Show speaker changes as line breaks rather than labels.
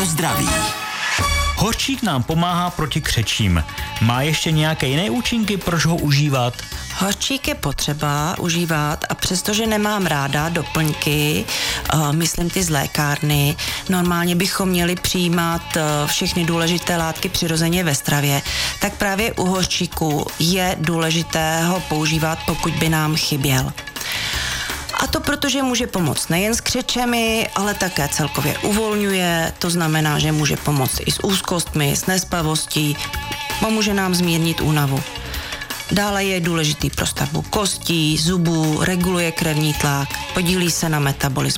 pro zdraví.
Hořčík nám pomáhá proti křečím. Má ještě nějaké jiné účinky, proč ho užívat?
Hořčík je potřeba užívat a přestože nemám ráda doplňky, myslím ty z lékárny, normálně bychom měli přijímat všechny důležité látky přirozeně ve stravě, tak právě u hořčíku je důležité ho používat, pokud by nám chyběl. A to protože může pomoct nejen s křečemi, ale také celkově uvolňuje, to znamená, že může pomoct i s úzkostmi, s nespavostí, pomůže nám zmírnit únavu. Dále je důležitý pro stavbu kostí, zubů, reguluje krevní tlak, podílí se na metabolismu